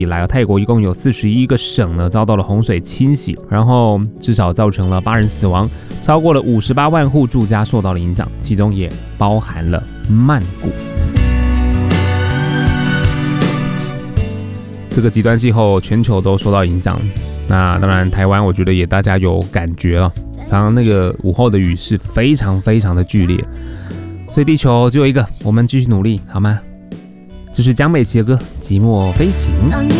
以来，泰国一共有41个省呢遭到了洪水侵袭，然后至少造成了8人死亡，超过了58万户住家受到了影响，其中也包含了曼谷。这个极端气候全球都受到影响，那当然台湾我觉得也大家有感觉了，常常那个午后的雨是非常非常的剧烈，所以地球只有一个，我们继续努力好吗？这是江美琪的歌《寂寞飞行》。